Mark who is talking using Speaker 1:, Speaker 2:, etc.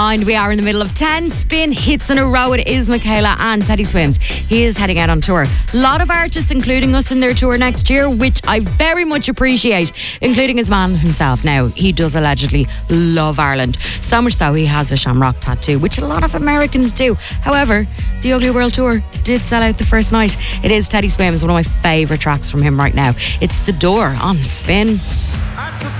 Speaker 1: And we are in the middle of 10 spin hits in a row. It is Michaela and Teddy Swims. He is heading out on tour. A lot of artists including us in their tour next year, which I very much appreciate, including his man himself. Now, he does allegedly love Ireland. So much so he has a shamrock tattoo, which a lot of Americans do. However, the Ugly World Tour did sell out the first night. It is Teddy Swims, one of my favourite tracks from him right now. It's The Door on Spin.